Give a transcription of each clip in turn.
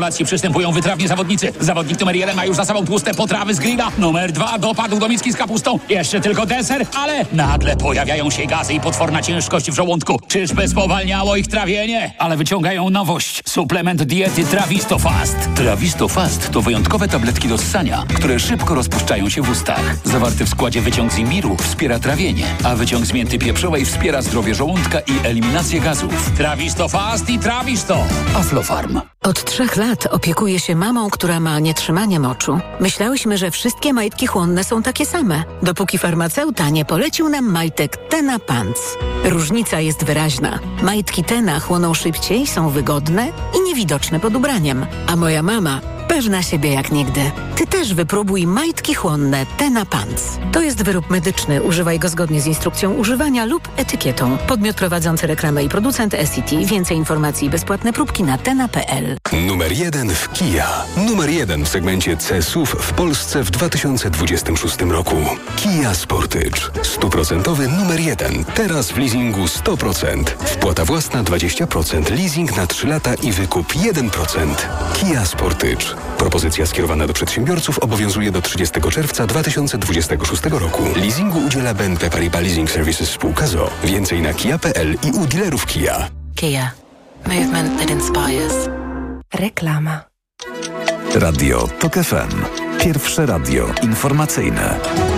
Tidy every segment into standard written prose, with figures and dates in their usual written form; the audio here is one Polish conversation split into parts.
Przystępują wytrawni zawodnicy. Zawodnik numer 1 ma już za sobą tłuste potrawy z grilla. Numer 2 dopadł do miski z kapustą. Jeszcze tylko deser, ale nagle pojawiają się gazy i potworna ciężkość w żołądku. Czyżby spowalniało ich trawienie? Ale wyciągają nowość. Suplement diety Travistofast. Travistofast to wyjątkowe tabletki do ssania, które szybko rozpuszczają się w ustach. Zawarty w składzie wyciąg z imbiru wspiera trawienie, a wyciąg z mięty pieprzowej wspiera zdrowie żołądka i eliminację gazów. Travistofast i Travisto. Aflofarm. Od 3 lat opiekuję się mamą, która ma nietrzymanie moczu. Myślałyśmy, że wszystkie majtki chłonne są takie same, dopóki farmaceuta nie polecił nam majtek Tena Pants. Różnica jest wyraźna. Majtki Tena chłoną szybciej, są wygodne i niewidoczne pod ubraniem. A moja mama pewna siebie jak nigdy. Ty też wypróbuj majtki chłonne Tena Pants. To jest wyrób medyczny. Używaj go zgodnie z instrukcją używania lub etykietą. Podmiot prowadzący reklamę i producent SCT. Więcej informacji i bezpłatne próbki na tena.pl. Numer 1 w Kia. Numer 1 w segmencie C-SUV w Polsce w 2026 roku. Kia Sportage. 100% numer 1. Teraz w leasingu 100%. Wpłata własna 20%. Leasing na 3 lata i wykup 1%. Kia Sportage. Propozycja skierowana do przedsiębiorców obowiązuje do 30 czerwca 2026 roku. Leasingu udziela BNP Paribas Leasing Services spółka z o.o. Więcej na kia.pl i u dealerów Kia. Kia. Movement that inspires. Reklama. Radio TOK FM. Pierwsze radio informacyjne.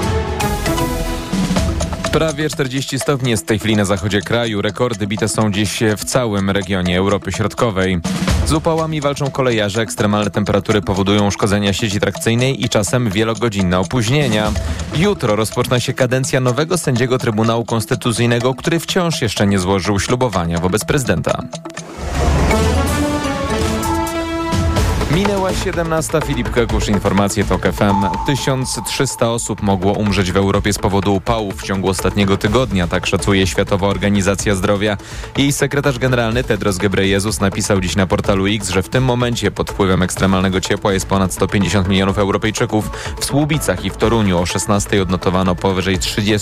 Prawie 40 stopni jest w tej chwili na zachodzie kraju. Rekordy bite są dziś w całym regionie Europy Środkowej. Z upałami walczą kolejarze. Ekstremalne temperatury powodują uszkodzenia sieci trakcyjnej i czasem wielogodzinne opóźnienia. Jutro rozpoczyna się kadencja nowego sędziego Trybunału Konstytucyjnego, który wciąż jeszcze nie złożył ślubowania wobec prezydenta. Minęła 17. Filip Kekusz, informacje TOK FM. 1300 osób mogło umrzeć w Europie z powodu upałów w ciągu ostatniego tygodnia, tak szacuje Światowa Organizacja Zdrowia. Jej sekretarz generalny Tedros Ghebreyesus napisał dziś na portalu X, że w tym momencie pod wpływem ekstremalnego ciepła jest ponad 150 milionów Europejczyków. W Słubicach i w Toruniu o 16 odnotowano powyżej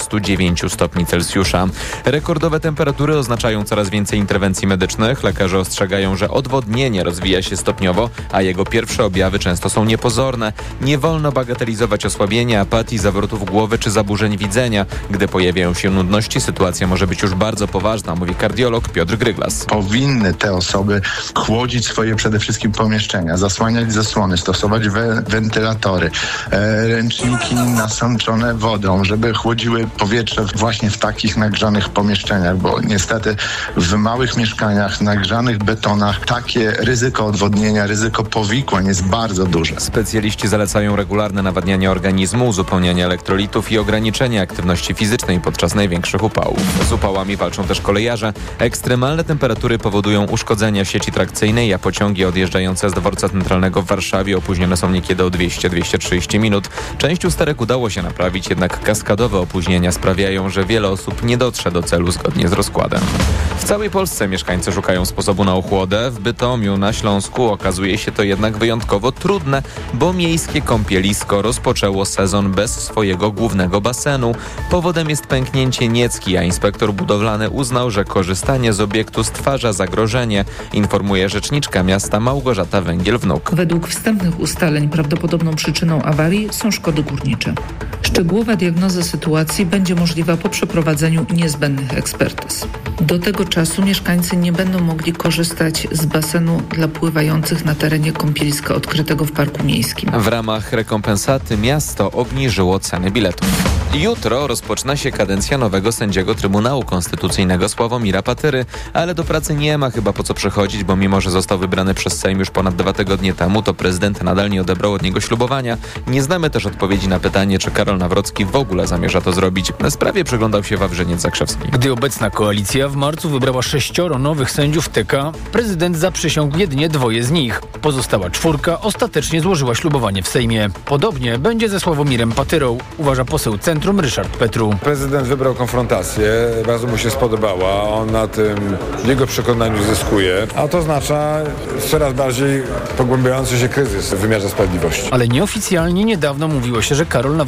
39 stopni Celsjusza. Rekordowe temperatury oznaczają coraz więcej interwencji medycznych. Lekarze ostrzegają, że odwodnienie rozwija się stopniowo, a jego pierwsze objawy często są niepozorne. Nie wolno bagatelizować osłabienia, apatii, zawrotów głowy czy zaburzeń widzenia. Gdy pojawiają się nudności, sytuacja może być już bardzo poważna, mówi kardiolog Piotr Gryglas. Powinny te osoby chłodzić swoje przede wszystkim pomieszczenia, zasłaniać zasłony, stosować wentylatory, ręczniki nasączone wodą, żeby chłodziły powietrze właśnie w takich nagrzanych pomieszczeniach, bo niestety w małych mieszkaniach, nagrzanych betonach takie ryzyko odwodnienia, ryzyko powikłań jest bardzo duże. Specjaliści zalecają regularne nawadnianie organizmu, uzupełnianie elektrolitów i ograniczenie aktywności fizycznej podczas największych upałów. Z upałami walczą też kolejarze. Ekstremalne temperatury powodują uszkodzenia sieci trakcyjnej, a pociągi odjeżdżające z dworca centralnego w Warszawie opóźnione są niekiedy o 200-230 minut. Część usterek udało się naprawić, jednak kaskadowe opóźnienia sprawiają, że wiele osób nie dotrze do celu zgodnie z rozkładem. W całej Polsce mieszkańcy szukają sposobu na ochłodę. W Bytomiu na Śląsku okazuje się to jednak wyjątkowo trudne, bo miejskie kąpielisko rozpoczęło sezon bez swojego głównego basenu. Powodem jest pęknięcie niecki, a inspektor budowlany uznał, że korzystanie z obiektu stwarza zagrożenie, informuje rzeczniczka miasta Małgorzata Węgiel-Wnuk. Według wstępnych ustaleń prawdopodobną przyczyną awarii są szkody górnicze. Szczegółowa diagnoza sytuacji będzie możliwa po przeprowadzeniu niezbędnych ekspertyz. Do tego czasu mieszkańcy nie będą mogli korzystać z basenu dla pływających na terenie kąpieliska odkrytego w parku miejskim. W ramach rekompensaty miasto obniżyło ceny biletów. Jutro rozpoczyna się kadencja nowego sędziego Trybunału Konstytucyjnego Sławomira Patyry, ale do pracy nie ma chyba po co przychodzić, bo mimo, że został wybrany przez Sejm już ponad 2 tygodnie temu, to prezydent nadal nie odebrał od niego ślubowania. Nie znamy też odpowiedzi na pytanie, czy Karol Nawrocki w ogóle zamierza to zrobić. Na sprawie przyglądał się Wawrzyniec Zakrzewski. Gdy obecna koalicja w marcu wybrała 6 nowych sędziów TK, prezydent zaprzysiągł jedynie 2 z nich. Pozostała 4 ostatecznie złożyła ślubowanie w Sejmie. Podobnie będzie ze Sławomirem Patyrą, uważa poseł Centrum Ryszard Petru. Prezydent wybrał konfrontację, bardzo mu się spodobała, on na tym w jego przekonaniu zyskuje, a to oznacza coraz bardziej pogłębiający się kryzys w wymiarze sprawiedliwości. Ale nieoficjalnie niedawno mówiło się, że Karol Nawrocki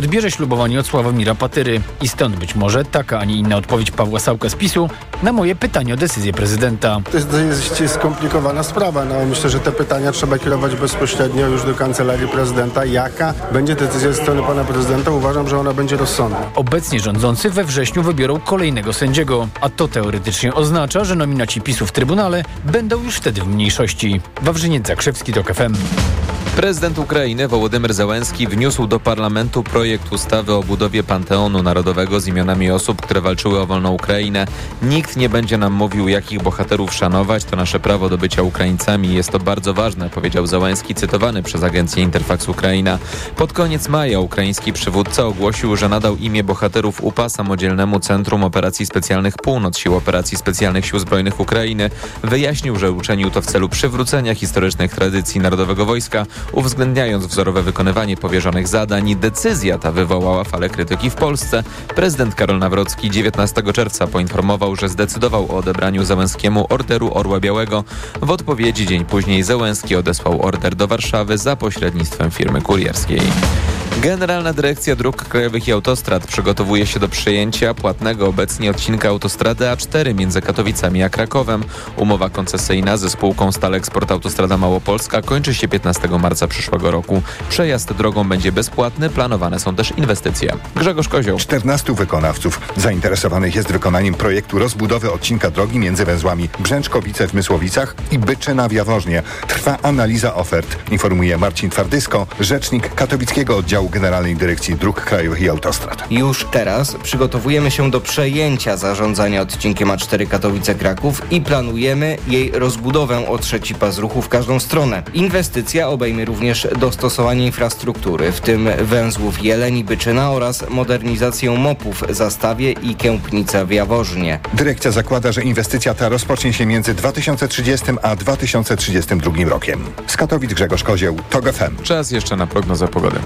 odbierze ślubowanie od Sławomira Patyry. I stąd być może taka, a nie inna odpowiedź Pawła Sałka z PiS-u na moje pytanie o decyzję prezydenta. To jest skomplikowana sprawa. Myślę, że te pytania trzeba kierować bezpośrednio już do Kancelarii Prezydenta. Jaka będzie decyzja ze strony pana prezydenta? Uważam, że ona będzie rozsądna. Obecnie rządzący we wrześniu wybiorą kolejnego sędziego, a to teoretycznie oznacza, że nominaci PiS-u w Trybunale będą już wtedy w mniejszości. Wawrzyniec Zakrzewski, TOK FM. Prezydent Ukrainy Wołodymyr Zełenski wniósł do parlamentu projekt ustawy o budowie Panteonu Narodowego z imionami osób, które walczyły o wolną Ukrainę. Nikt nie będzie nam mówił, jakich bohaterów szanować. To nasze prawo do bycia Ukraińcami. Jest to bardzo ważne, powiedział Zełenski, cytowany przez agencję Interfax Ukraina. Pod koniec maja ukraiński przywódca ogłosił, że nadał imię bohaterów UPA Samodzielnemu Centrum Operacji Specjalnych Północ Sił Operacji Specjalnych Sił Zbrojnych Ukrainy. Wyjaśnił, że uczynił to w celu przywrócenia historycznych tradycji Narodowego Wojska, uwzględniając wzorowe wykonywanie powierzonych zadań. Decyzja ta wywołała falę krytyki w Polsce. Prezydent Karol Nawrocki 19 czerwca poinformował, że zdecydował o odebraniu Zełenskiemu Orderu Orła Białego. W odpowiedzi dzień później Zełenski odesłał order do Warszawy za pośrednictwem firmy kurierskiej. Generalna Dyrekcja Dróg Krajowych i Autostrad przygotowuje się do przejęcia płatnego obecnie odcinka autostrady A4 między Katowicami a Krakowem. Umowa koncesyjna ze spółką Staleksport Autostrada Małopolska kończy się 15 marca przyszłego roku. Przejazd drogą będzie bezpłatny, planowane są też inwestycje. Grzegorz Kozioł. 14 wykonawców zainteresowanych jest wykonaniem projektu rozbudowy odcinka drogi między węzłami Brzęczkowice w Mysłowicach i Byczyna w Jaworznie. Trwa analiza ofert, informuje Marcin Twardysko, rzecznik katowickiego oddziału Generalnej Dyrekcji Dróg Krajowych i Autostrad. Już teraz przygotowujemy się do przejęcia zarządzania odcinkiem A4 Katowice-Kraków i planujemy jej rozbudowę o trzeci pas ruchu w każdą stronę. Inwestycja obejmie również dostosowanie infrastruktury, w tym węzłów Jeleń i Byczyna oraz modernizację MOP-ów Zastawie i Kępnica w Jaworznie. Dyrekcja zakłada, że inwestycja ta rozpocznie się między 2030 a 2032 rokiem. Z Katowic Grzegorz Kozieł, TOK FM. Czas jeszcze na prognozę pogody.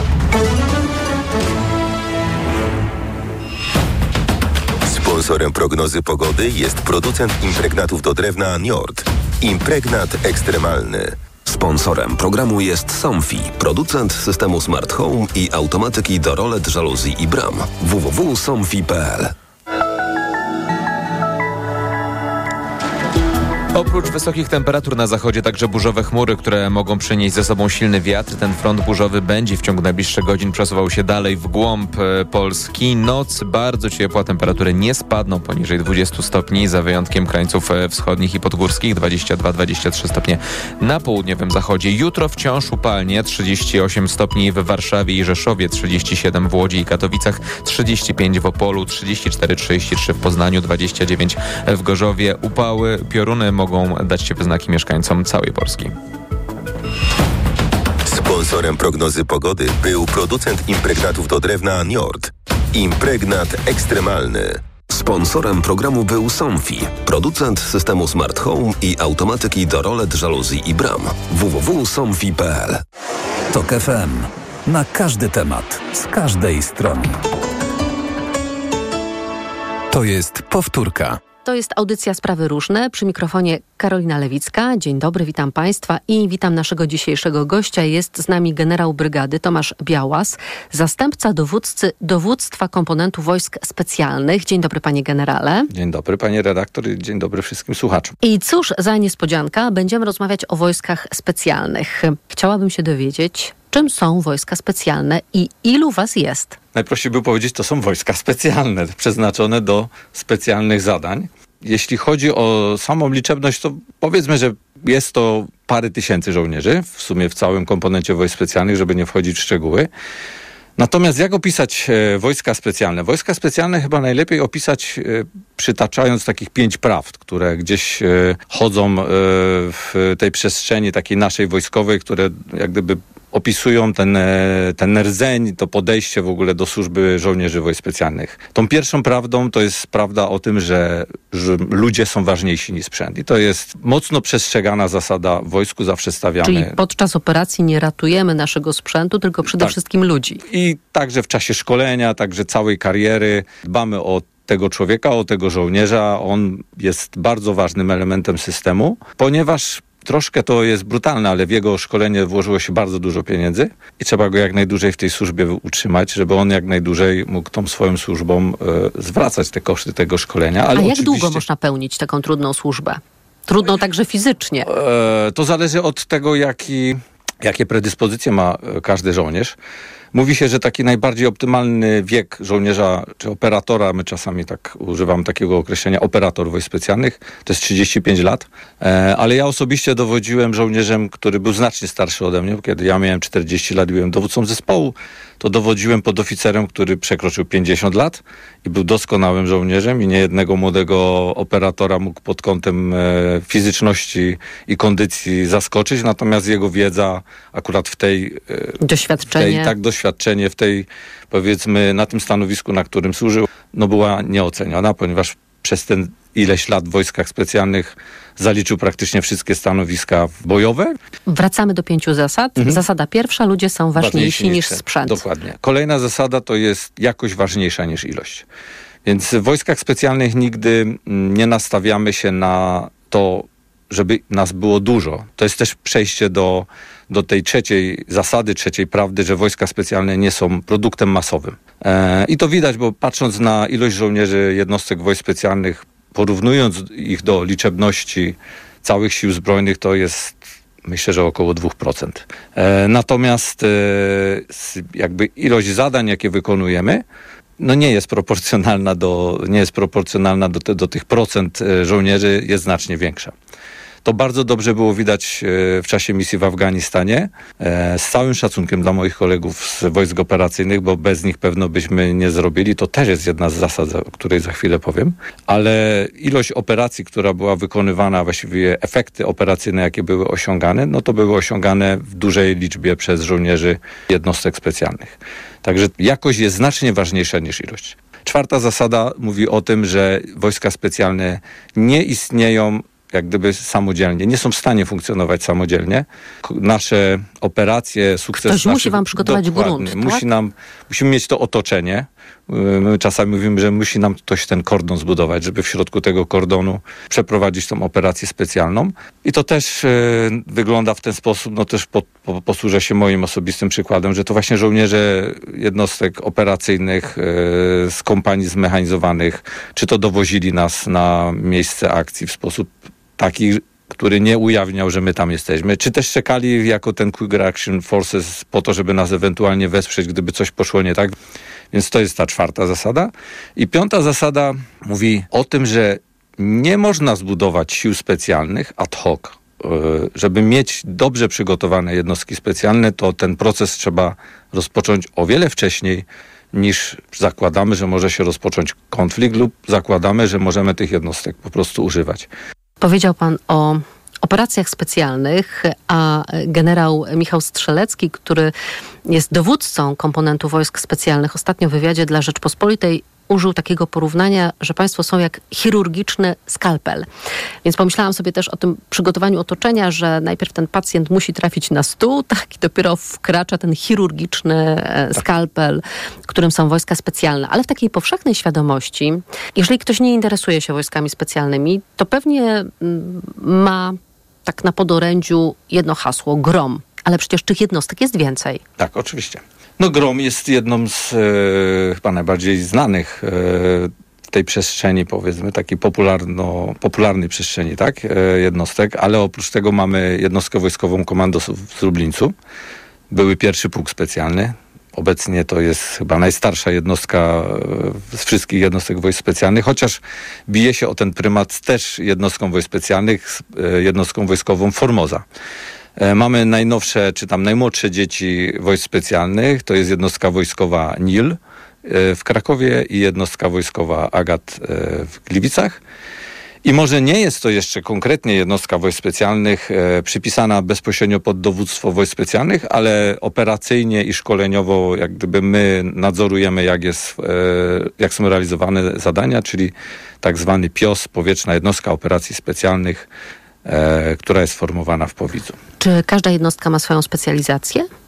Sponsorem prognozy pogody jest producent impregnatów do drewna Njord. Impregnat ekstremalny. Sponsorem programu jest Somfy, producent systemu Smart Home i automatyki do rolet, żaluzji i bram. www.somfy.pl. Oprócz wysokich temperatur na zachodzie także burzowe chmury, które mogą przynieść ze sobą silny wiatr. Ten front burzowy będzie w ciągu najbliższych godzin przesuwał się dalej w głąb Polski. Noc bardzo ciepła, temperatury nie spadną poniżej 20 stopni, za wyjątkiem krańców wschodnich i podgórskich, 22-23 stopnie na południowym zachodzie. Jutro wciąż upalnie, 38 stopni w Warszawie i Rzeszowie, 37 w Łodzi i Katowicach, 35 w Opolu, 34-33 w Poznaniu, 29 w Gorzowie. Upały, pioruny mogą dać się we znaki mieszkańcom całej Polski. Sponsorem prognozy pogody był producent impregnatów do drewna Njord. Impregnat ekstremalny. Sponsorem programu był Somfy, producent systemu Smart Home i automatyki do rolet, żaluzji i bram. www.somfy.pl. TOK FM. Na każdy temat, z każdej strony. To jest powtórka. To jest audycja Sprawy Różne. Przy mikrofonie Karolina Lewicka. Dzień dobry, witam Państwa i witam naszego dzisiejszego gościa. Jest z nami generał brygady Tomasz Białas, zastępca dowództwa komponentu wojsk specjalnych. Dzień dobry, panie generale. Dzień dobry, panie redaktor i dzień dobry wszystkim słuchaczom. I cóż za niespodzianka, będziemy rozmawiać o wojskach specjalnych. Chciałabym się dowiedzieć, czym są wojska specjalne i ilu was jest? Najprościej by powiedzieć, to są wojska specjalne, przeznaczone do specjalnych zadań. Jeśli chodzi o samą liczebność, to powiedzmy, że jest to parę tysięcy żołnierzy, w sumie w całym komponencie wojsk specjalnych, żeby nie wchodzić w szczegóły. Natomiast jak opisać wojska specjalne? Wojska specjalne chyba najlepiej opisać przytaczając takich 5 prawd, które gdzieś chodzą w tej przestrzeni takiej naszej wojskowej, które jak gdyby opisują ten rdzeń, to podejście w ogóle do służby żołnierzy wojsk specjalnych. Tą pierwszą prawdą to jest prawda o tym, że ludzie są ważniejsi niż sprzęt. I to jest mocno przestrzegana zasada w wojsku, zawsze stawiamy. Czyli podczas operacji nie ratujemy naszego sprzętu, tylko przede wszystkim ludzi. I także w czasie szkolenia, także całej kariery dbamy o tego człowieka, o tego żołnierza. On jest bardzo ważnym elementem systemu, ponieważ Troszkę to jest brutalne, ale w jego szkolenie włożyło się bardzo dużo pieniędzy i trzeba go jak najdłużej w tej służbie utrzymać, żeby on jak najdłużej mógł tą swoją służbą zwracać te koszty tego szkolenia. Ale a jak długo można pełnić taką trudną służbę? Trudną także fizycznie. To zależy od tego, jakie predyspozycje ma każdy żołnierz. Mówi się, że taki najbardziej optymalny wiek żołnierza czy operatora, my czasami tak używamy takiego określenia operator wojsk specjalnych, to jest 35 lat. Ale ja osobiście dowodziłem żołnierzem, który był znacznie starszy ode mnie. Kiedy ja miałem 40 lat i byłem dowódcą zespołu, to dowodziłem podoficerem, który przekroczył 50 lat i był doskonałym żołnierzem i niejednego młodego operatora mógł pod kątem fizyczności i kondycji zaskoczyć, natomiast jego wiedza akurat w tej... doświadczenie w tej, powiedzmy, na tym stanowisku, na którym służył, była nieoceniona, ponieważ przez ten ileś lat w wojskach specjalnych zaliczył praktycznie wszystkie stanowiska bojowe. Wracamy do 5 zasad. Zasada pierwsza, ludzie są ważniejsi niż sprzęt. Dokładnie. Kolejna zasada to jest jakość ważniejsza niż ilość. Więc w wojskach specjalnych nigdy nie nastawiamy się na to, żeby nas było dużo. To jest też przejście do tej trzeciej zasady, trzeciej prawdy, że wojska specjalne nie są produktem masowym. I to widać, bo patrząc na ilość żołnierzy jednostek wojsk specjalnych, porównując ich do liczebności całych sił zbrojnych, to jest, myślę, że około 2%. Natomiast jakby ilość zadań, jakie wykonujemy, nie jest proporcjonalna do tych procent żołnierzy, jest znacznie większa. To bardzo dobrze było widać w czasie misji w Afganistanie. Z całym szacunkiem dla moich kolegów z wojsk operacyjnych, bo bez nich pewno byśmy nie zrobili. To też jest jedna z zasad, o której za chwilę powiem. Ale ilość operacji, która była wykonywana, właściwie efekty operacyjne, jakie były osiągane, to były osiągane w dużej liczbie przez żołnierzy jednostek specjalnych. Także jakość jest znacznie ważniejsza niż ilość. 4. zasada mówi o tym, że wojska specjalne nie istnieją jak gdyby samodzielnie, nie są w stanie funkcjonować samodzielnie. Nasze operacje, sukces... Ktoś musi wam przygotować grunt, tak? Musimy mieć to otoczenie. My czasami mówimy, że musi nam ktoś ten kordon zbudować, żeby w środku tego kordonu przeprowadzić tą operację specjalną. I to też wygląda w ten sposób, też posłużę się moim osobistym przykładem, że to właśnie żołnierze jednostek operacyjnych z kompanii zmechanizowanych, czy to dowozili nas na miejsce akcji w sposób taki, który nie ujawniał, że my tam jesteśmy, czy też czekali jako ten Quick Reaction Forces po to, żeby nas ewentualnie wesprzeć, gdyby coś poszło nie tak. Więc to jest ta 4. zasada. I 5. zasada mówi o tym, że nie można zbudować sił specjalnych ad hoc. Żeby mieć dobrze przygotowane jednostki specjalne, to ten proces trzeba rozpocząć o wiele wcześniej, niż zakładamy, że może się rozpocząć konflikt lub zakładamy, że możemy tych jednostek po prostu używać. Powiedział pan o operacjach specjalnych, a generał Michał Strzelecki, który jest dowódcą komponentu wojsk specjalnych, ostatnio w wywiadzie dla Rzeczpospolitej użył takiego porównania, że państwo są jak chirurgiczny skalpel. Więc pomyślałam sobie też o tym przygotowaniu otoczenia, że najpierw ten pacjent musi trafić na stół, tak, i dopiero wkracza ten chirurgiczny skalpel, którym są wojska specjalne. Ale w takiej powszechnej świadomości, jeżeli ktoś nie interesuje się wojskami specjalnymi, to pewnie ma tak na podorędziu jedno hasło: GROM. Ale przecież tych jednostek jest więcej. Tak, oczywiście. GROM jest jedną z chyba najbardziej znanych w tej przestrzeni, powiedzmy, takiej popularnej przestrzeni, tak, jednostek, ale oprócz tego mamy jednostkę wojskową Komandosów w Lublińcu. Były pierwszy pułk specjalny. Obecnie to jest chyba najstarsza jednostka z wszystkich jednostek wojsk specjalnych, chociaż bije się o ten prymat też jednostką wojsk specjalnych, jednostką wojskową Formosa. Mamy najnowsze, czy tam najmłodsze dzieci wojsk specjalnych, to jest jednostka wojskowa NIL w Krakowie i jednostka wojskowa AGAT w Gliwicach. I może nie jest to jeszcze konkretnie jednostka wojsk specjalnych przypisana bezpośrednio pod dowództwo wojsk specjalnych, ale operacyjnie i szkoleniowo jak gdyby my nadzorujemy, jak są realizowane zadania, czyli tak zwany PIOS, Powietrzna Jednostka Operacji Specjalnych, która jest formowana w Powidzu. Czy każda jednostka ma swoją specjalizację?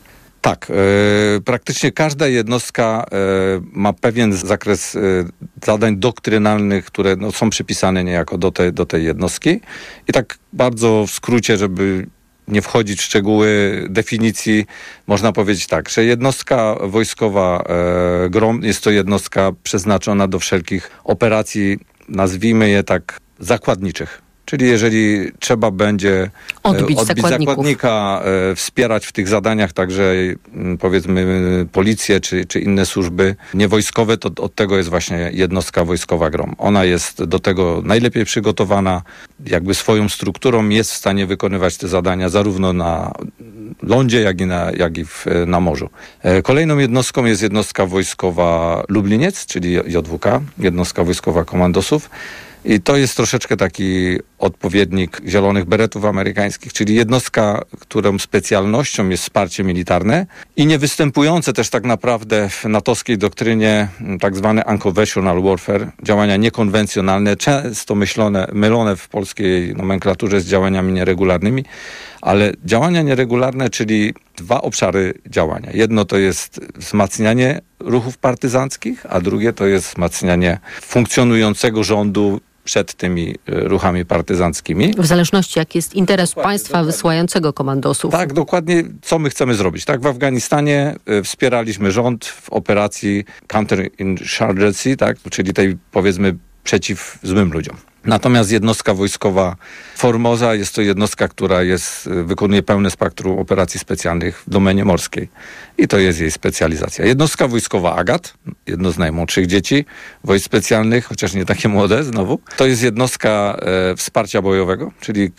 Tak, praktycznie każda jednostka ma pewien zakres zadań doktrynalnych, które są przypisane niejako do tej jednostki. I tak bardzo w skrócie, żeby nie wchodzić w szczegóły definicji, można powiedzieć tak, że jednostka wojskowa GROM jest to jednostka przeznaczona do wszelkich operacji, nazwijmy je tak, zakładniczych. Czyli jeżeli trzeba będzie odbić zakładnika, wspierać w tych zadaniach także powiedzmy policję czy inne służby niewojskowe, to od tego jest właśnie jednostka wojskowa GROM. Ona jest do tego najlepiej przygotowana, jakby swoją strukturą jest w stanie wykonywać te zadania zarówno na lądzie, jak i na morzu. Kolejną jednostką jest jednostka wojskowa Lubliniec, czyli JWK, jednostka wojskowa komandosów. I to jest troszeczkę taki odpowiednik Zielonych Beretów amerykańskich, czyli jednostka, którą specjalnością jest wsparcie militarne i nie występujące też tak naprawdę w natowskiej doktrynie tak zwane unconventional warfare, działania niekonwencjonalne, często mylone w polskiej nomenklaturze z działaniami nieregularnymi, ale działania nieregularne, czyli dwa obszary działania. Jedno to jest wzmacnianie ruchów partyzanckich, a drugie to jest wzmacnianie funkcjonującego rządu przed tymi ruchami partyzanckimi. W zależności jaki jest interes państwa wysyłającego komandosów. Tak, dokładnie co my chcemy zrobić. Tak, w Afganistanie wspieraliśmy rząd w operacji counterinsurgency, tak, czyli tej powiedzmy przeciw złym ludziom. Natomiast jednostka wojskowa Formosa jest to jednostka, która wykonuje pełne spektrum operacji specjalnych w domenie morskiej. I to jest jej specjalizacja. Jednostka wojskowa Agat, jedno z najmłodszych dzieci wojsk specjalnych, chociaż nie takie młode znowu. To jest jednostka wsparcia bojowego, czyli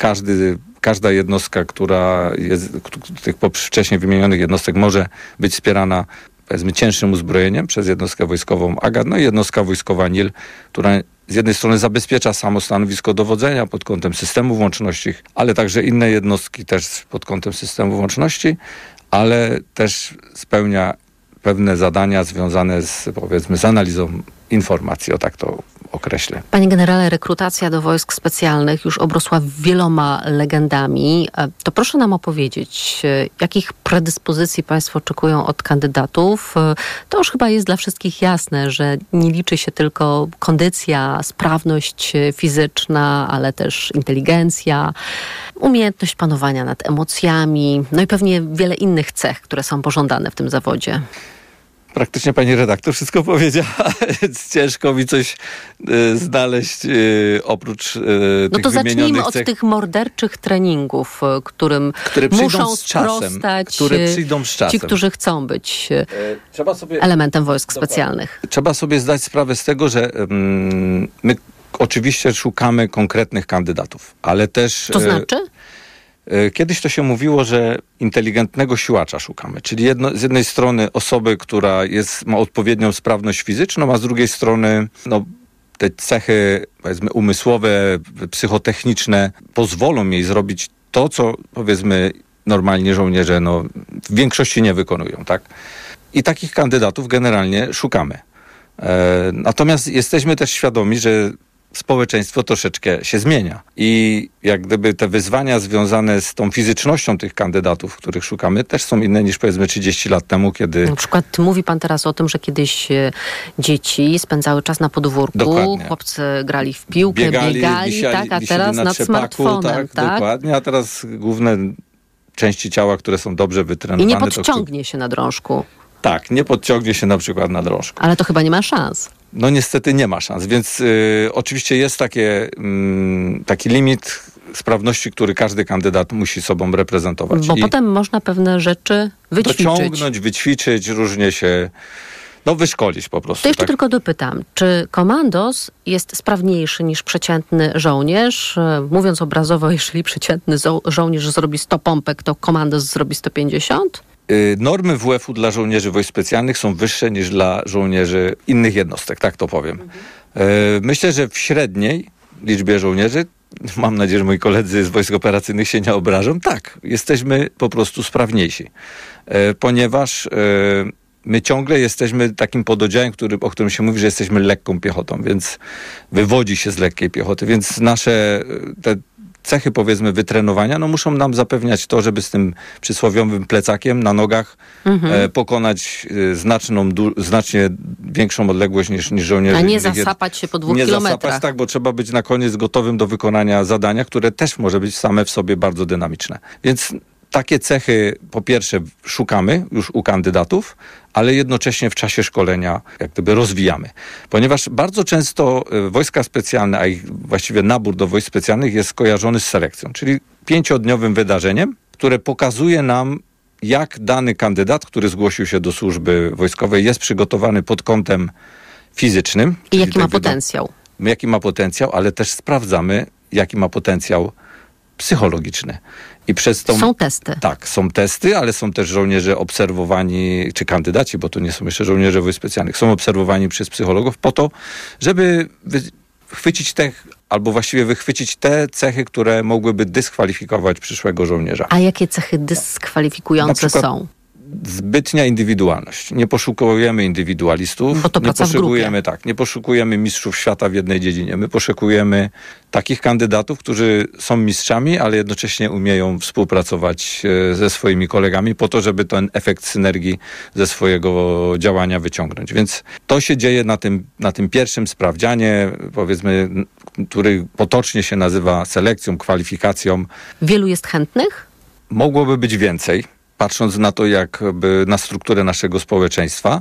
każda jednostka, która jest tych wcześniej wymienionych jednostek może być wspierana powiedzmy cięższym uzbrojeniem przez jednostkę wojskową Agat. No i jednostka wojskowa NIL, która z jednej strony zabezpiecza samo stanowisko dowodzenia pod kątem systemów łączności, ale także inne jednostki też pod kątem systemów łączności, ale też spełnia pewne zadania związane z analizą informacji, o tak to określę. Panie generale, rekrutacja do wojsk specjalnych już obrosła wieloma legendami. To proszę nam opowiedzieć, jakich predyspozycji państwo oczekują od kandydatów. To już chyba jest dla wszystkich jasne, że nie liczy się tylko kondycja, sprawność fizyczna, ale też inteligencja, umiejętność panowania nad emocjami, no i pewnie wiele innych cech, które są pożądane w tym zawodzie. Praktycznie pani redaktor wszystko powiedziała, więc ciężko mi coś znaleźć oprócz tych wymienionych cech. No to zacznijmy od tych morderczych treningów, które muszą sprostać które przyjdą z czasem. Ci, którzy chcą być elementem wojsk specjalnych. Trzeba sobie zdać sprawę z tego, że my oczywiście szukamy konkretnych kandydatów, ale też... To znaczy? Kiedyś to się mówiło, że inteligentnego siłacza szukamy, czyli z jednej strony osoby, która ma odpowiednią sprawność fizyczną, a z drugiej strony te cechy powiedzmy umysłowe, psychotechniczne pozwolą jej zrobić to, co powiedzmy normalnie żołnierze w większości nie wykonują, tak? I takich kandydatów generalnie szukamy. Natomiast jesteśmy też świadomi, że społeczeństwo troszeczkę się zmienia i jak gdyby te wyzwania związane z tą fizycznością tych kandydatów, których szukamy, też są inne niż powiedzmy 30 lat temu, kiedy... Na przykład mówi pan teraz o tym, że kiedyś dzieci spędzały czas na podwórku, dokładnie. Chłopcy grali w piłkę, biegali tak, a teraz nad smartfonem. Tak, dokładnie, a teraz główne części ciała, które są dobrze wytrenowane... I nie podciągnie się na drążku. Tak, nie podciągnie się na przykład na drążku. Ale to chyba nie ma szans. No niestety nie ma szans, więc oczywiście jest taki limit sprawności, który każdy kandydat musi sobą reprezentować. Bo potem można pewne rzeczy wyćwiczyć. Dociągnąć, wyćwiczyć, różnie się wyszkolić po prostu. To jeszcze tylko dopytam, czy komandos jest sprawniejszy niż przeciętny żołnierz? Mówiąc obrazowo, jeżeli przeciętny żołnierz zrobi 100 pompek, to komandos zrobi 150? Normy WF-u dla żołnierzy wojsk specjalnych są wyższe niż dla żołnierzy innych jednostek, tak to powiem. Myślę, że w średniej liczbie żołnierzy, mam nadzieję, że moi koledzy z wojsk operacyjnych się nie obrażą, tak, jesteśmy po prostu sprawniejsi. Ponieważ my ciągle jesteśmy takim pododdziałem, o którym się mówi, że jesteśmy lekką piechotą, więc wywodzi się z lekkiej piechoty, więc nasze cechy, powiedzmy, wytrenowania, no muszą nam zapewniać to, żeby z tym przysłowiowym plecakiem na nogach pokonać znacznie większą odległość niż żołnierze. A nie zasapać się po 2 kilometrach. Nie zasapać, tak, bo trzeba być na koniec gotowym do wykonania zadania, które też może być same w sobie bardzo dynamiczne. Więc takie cechy, po pierwsze, szukamy już u kandydatów, ale jednocześnie w czasie szkolenia jak gdyby rozwijamy. Ponieważ bardzo często wojska specjalne, a ich właściwie nabór do wojsk specjalnych jest kojarzony z selekcją, czyli 5-dniowym wydarzeniem, które pokazuje nam, jak dany kandydat, który zgłosił się do służby wojskowej, jest przygotowany pod kątem fizycznym. I jaki ma potencjał. Jaki ma potencjał, ale też sprawdzamy, jaki ma potencjał psychologiczny. I przez tą... Są testy. Tak, są testy, ale są też żołnierze obserwowani, czy kandydaci, bo to nie są jeszcze żołnierze wojsk specjalnych, są obserwowani przez psychologów po to, żeby chwycić albo właściwie wychwycić te cechy, które mogłyby dyskwalifikować przyszłego żołnierza. A jakie cechy dyskwalifikujące są? Zbytnia indywidualność. Nie poszukujemy indywidualistów. Bo to praca w grupie. Nie poszukujemy mistrzów świata w jednej dziedzinie. My poszukujemy takich kandydatów, którzy są mistrzami, ale jednocześnie umieją współpracować ze swoimi kolegami po to, żeby ten efekt synergii ze swojego działania wyciągnąć. Więc to się dzieje na tym pierwszym sprawdzianie, powiedzmy, który potocznie się nazywa selekcją, kwalifikacją. Wielu jest chętnych? Mogłoby być więcej, patrząc na to, jakby na strukturę naszego społeczeństwa.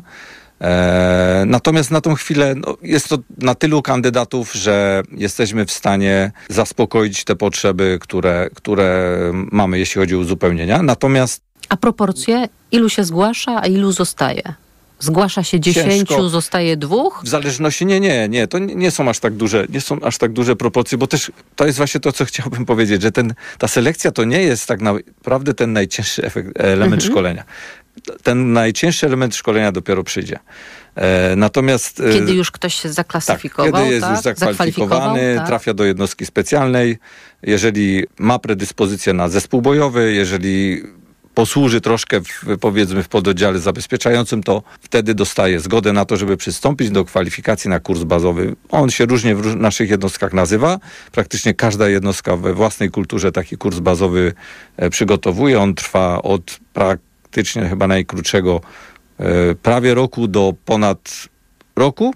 Natomiast na tą chwilę jest to na tylu kandydatów, że jesteśmy w stanie zaspokoić te potrzeby, które mamy, jeśli chodzi o uzupełnienia. Natomiast... A proporcje? Ilu się zgłasza, a ilu zostaje? Zgłasza się 10, zostaje 2? W zależności, nie, to nie są aż tak duże proporcje, bo też to jest właśnie to, co chciałbym powiedzieć, że ta selekcja to nie jest tak naprawdę ten najcięższy element szkolenia. Ten najcięższy element szkolenia dopiero przyjdzie. Natomiast... Kiedy już ktoś się zaklasyfikował, kiedy jest już zakwalifikowany, trafia do jednostki specjalnej, jeżeli ma predyspozycję na zespół bojowy, jeżeli posłuży troszkę powiedzmy w pododdziale zabezpieczającym, to wtedy dostaje zgodę na to, żeby przystąpić do kwalifikacji na kurs bazowy. On się różnie w naszych jednostkach nazywa. Praktycznie każda jednostka we własnej kulturze taki kurs bazowy przygotowuje. On trwa od praktycznie chyba najkrótszego prawie roku do ponad roku.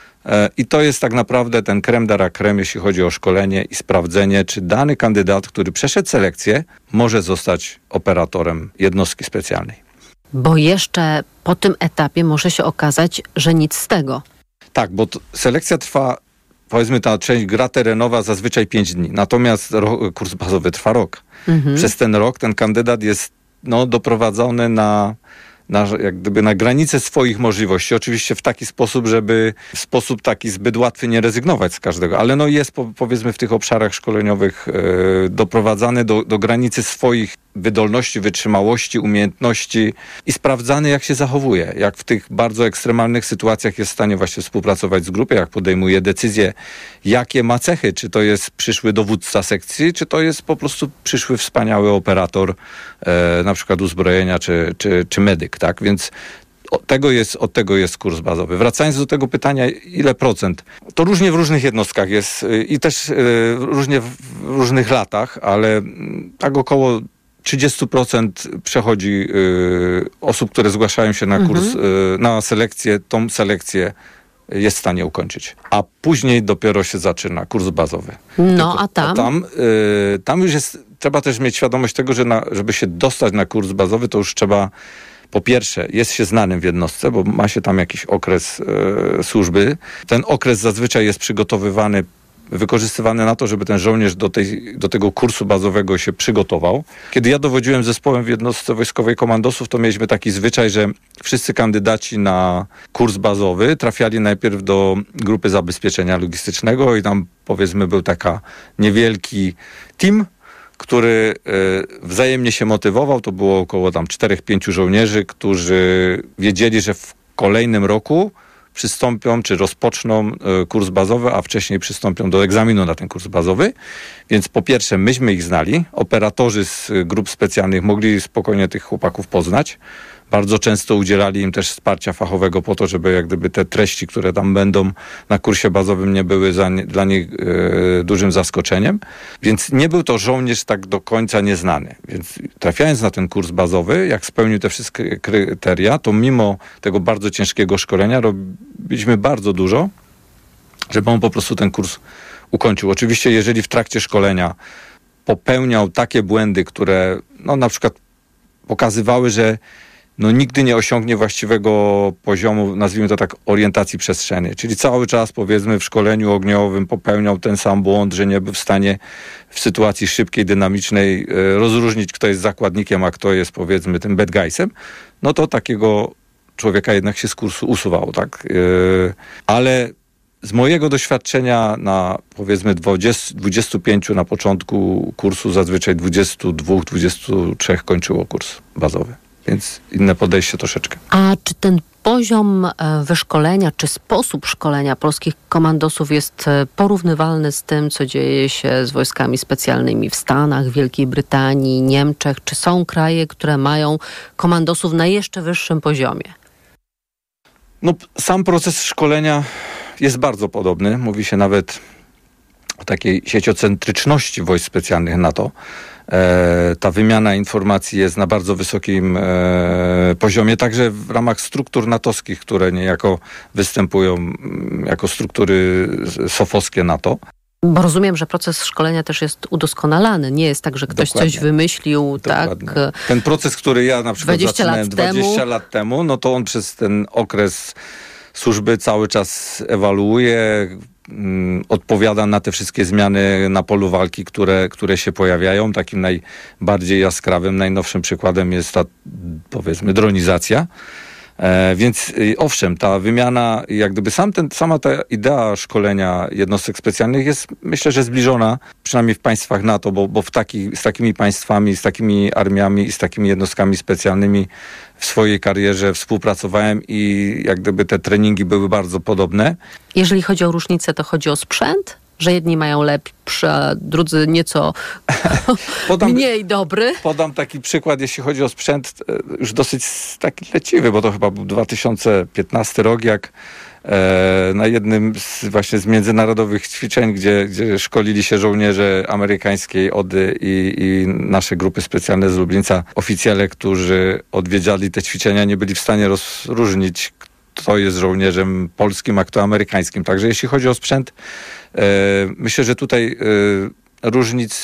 I to jest tak naprawdę ten crème de la crème, jeśli chodzi o szkolenie i sprawdzenie, czy dany kandydat, który przeszedł selekcję, może zostać operatorem jednostki specjalnej. Bo jeszcze po tym etapie może się okazać, że nic z tego. Tak, bo selekcja trwa, powiedzmy, ta część gra terenowa zazwyczaj 5 dni, natomiast kurs bazowy trwa rok. Przez ten rok ten kandydat jest doprowadzony jak gdyby na granicę swoich możliwości. Oczywiście w taki sposób, żeby w sposób taki zbyt łatwy nie rezygnować z każdego, ale jest powiedzmy w tych obszarach szkoleniowych doprowadzany do granicy swoich wydolności, wytrzymałości, umiejętności i sprawdzany, jak się zachowuje, jak w tych bardzo ekstremalnych sytuacjach jest w stanie właśnie współpracować z grupą, jak podejmuje decyzje, jakie ma cechy, czy to jest przyszły dowódca sekcji, czy to jest po prostu przyszły wspaniały operator na przykład uzbrojenia, czy medyk, tak? Więc od tego jest kurs bazowy. Wracając do tego pytania, ile procent? To różnie w różnych jednostkach jest i też różnie w różnych latach, ale tak około 30% przechodzi osób, które zgłaszają się na kurs, na selekcję, tą selekcję jest w stanie ukończyć. A później dopiero się zaczyna kurs bazowy. A tam? Tam już trzeba też mieć świadomość tego, że żeby się dostać na kurs bazowy, to już trzeba, po pierwsze, jest się znanym w jednostce, bo ma się tam jakiś okres służby. Ten okres zazwyczaj jest przygotowywany, wykorzystywany na to, żeby ten żołnierz do tego kursu bazowego się przygotował. Kiedy ja dowodziłem zespołem w jednostce wojskowej komandosów, to mieliśmy taki zwyczaj, że wszyscy kandydaci na kurs bazowy trafiali najpierw do grupy zabezpieczenia logistycznego i tam powiedzmy był taka niewielki team, który wzajemnie się motywował. To było około tam 4-5 żołnierzy, którzy wiedzieli, że w kolejnym roku przystąpią, czy rozpoczną kurs bazowy, a wcześniej przystąpią do egzaminu na ten kurs bazowy. Więc po pierwsze, myśmy ich znali. Operatorzy z grup specjalnych mogli spokojnie tych chłopaków poznać, Bardzo często udzielali im też wsparcia fachowego po to, żeby jak gdyby te treści, które tam będą na kursie bazowym, nie były dla nich dużym zaskoczeniem. Więc nie był to żołnierz tak do końca nieznany. Więc trafiając na ten kurs bazowy, jak spełnił te wszystkie kryteria, to mimo tego bardzo ciężkiego szkolenia robiliśmy bardzo dużo, żeby on po prostu ten kurs ukończył. Oczywiście, jeżeli w trakcie szkolenia popełniał takie błędy, które na przykład pokazywały, że nigdy nie osiągnie właściwego poziomu, nazwijmy to tak, orientacji przestrzennej. Czyli cały czas, powiedzmy, w szkoleniu ogniowym popełniał ten sam błąd, że nie był w stanie w sytuacji szybkiej, dynamicznej rozróżnić, kto jest zakładnikiem, a kto jest, powiedzmy, tym bad guysem, to takiego człowieka jednak się z kursu usuwało, tak? Ale z mojego doświadczenia na, powiedzmy, 25 na początku kursu, zazwyczaj 22, 23 kończyło kurs bazowy. Więc inne podejście troszeczkę. A czy ten poziom wyszkolenia, czy sposób szkolenia polskich komandosów jest porównywalny z tym, co dzieje się z wojskami specjalnymi w Stanach, Wielkiej Brytanii, Niemczech? Czy są kraje, które mają komandosów na jeszcze wyższym poziomie? Sam proces szkolenia jest bardzo podobny. Mówi się nawet o takiej sieciocentryczności wojsk specjalnych NATO. Ta wymiana informacji jest na bardzo wysokim poziomie, także w ramach struktur natowskich, które niejako występują jako struktury sofowskie NATO. Bo rozumiem, że proces szkolenia też jest udoskonalany. Nie jest tak, że ktoś coś wymyślił. Dokładnie. Tak. Ten proces, który ja na przykład zaczynałem 20 lat temu, to on przez ten okres służby cały czas ewaluuje, odpowiada na te wszystkie zmiany na polu walki, które się pojawiają. Takim najbardziej jaskrawym, najnowszym przykładem jest ta, powiedzmy, dronizacja. Więc owszem, ta wymiana, jak gdyby sama ta idea szkolenia jednostek specjalnych jest, myślę, że zbliżona, przynajmniej w państwach NATO, bo z takimi państwami, z takimi armiami i z takimi jednostkami specjalnymi w swojej karierze współpracowałem i jak gdyby te treningi były bardzo podobne. Jeżeli chodzi o różnicę, to chodzi o sprzęt? Że jedni mają lepszy, a drudzy nieco mniej dobry. Podam taki przykład, jeśli chodzi o sprzęt, już dosyć taki leciwy, bo to chyba był 2015 rok, jak na jednym z międzynarodowych ćwiczeń, gdzie szkolili się żołnierze amerykańskiej ODY i nasze grupy specjalne z Lublińca, oficjele, którzy odwiedziali te ćwiczenia, nie byli w stanie rozróżnić, kto jest żołnierzem polskim, a kto amerykańskim. Także jeśli chodzi o sprzęt, myślę, że tutaj różnic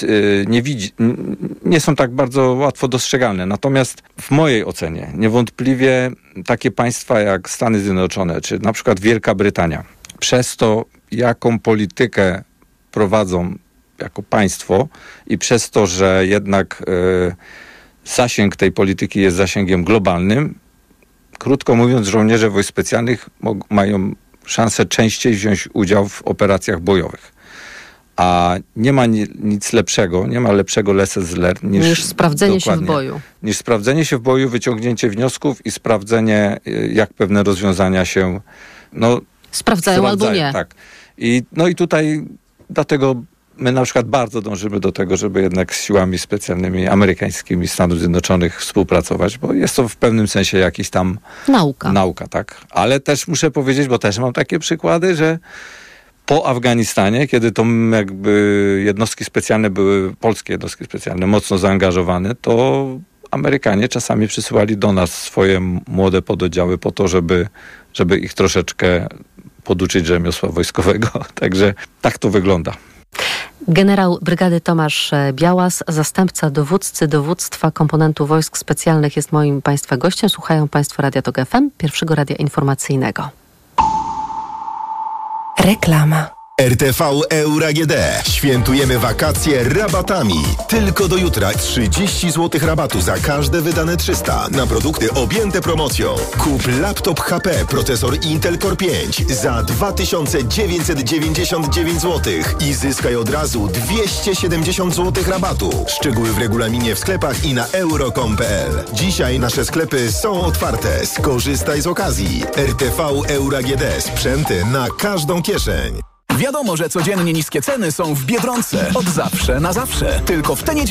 nie są tak bardzo łatwo dostrzegalne. Natomiast w mojej ocenie niewątpliwie takie państwa jak Stany Zjednoczone, czy na przykład Wielka Brytania, przez to, jaką politykę prowadzą jako państwo i przez to, że jednak zasięg tej polityki jest zasięgiem globalnym, krótko mówiąc, żołnierze wojsk specjalnych mają szansę częściej wziąć udział w operacjach bojowych. A nie ma nic lepszego, nie ma lepszego lessons learned niż sprawdzenie się w boju. Niż sprawdzenie się w boju, wyciągnięcie wniosków i sprawdzenie, jak pewne rozwiązania się sprawdzają albo nie. Tak. I tutaj dlatego my na przykład bardzo dążymy do tego, żeby jednak z siłami specjalnymi amerykańskimi Stanów Zjednoczonych współpracować, bo jest to w pewnym sensie jakiś tam nauka, tak. Ale też muszę powiedzieć, bo też mam takie przykłady, że po Afganistanie, kiedy to jakby jednostki specjalne były, polskie jednostki specjalne, mocno zaangażowane, to Amerykanie czasami przysyłali do nas swoje młode pododdziały po to, żeby ich troszeczkę poduczyć rzemiosła wojskowego. Także tak to wygląda. Generał brygady Tomasz Białas, zastępca dowódcy dowództwa komponentu wojsk specjalnych, jest moim Państwa gościem. Słuchają Państwo Radia Tok FM, pierwszego radia informacyjnego. Reklama. RTV Euro AGD. Świętujemy wakacje rabatami. Tylko do jutra 30 zł rabatu za każde wydane 300 na produkty objęte promocją. Kup laptop HP, procesor Intel Core 5 za 2999 zł i zyskaj od razu 270 zł rabatu. Szczegóły w regulaminie w sklepach i na euro.com.pl. Dzisiaj nasze sklepy są otwarte. Skorzystaj z okazji. RTV Euro AGD. Sprzęty na każdą kieszeń. Wiadomo, że codziennie niskie ceny są w Biedronce. Od zawsze na zawsze. Tylko w tę niedzielę